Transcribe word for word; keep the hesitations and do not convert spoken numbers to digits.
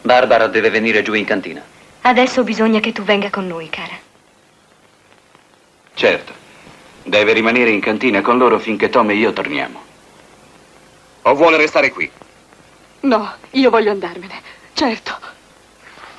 Barbara deve venire giù in cantina. Adesso bisogna che tu venga con noi, cara. Certo. Deve rimanere in cantina con loro finché Tom e io torniamo. O vuole restare qui? No, io voglio andarmene. Certo.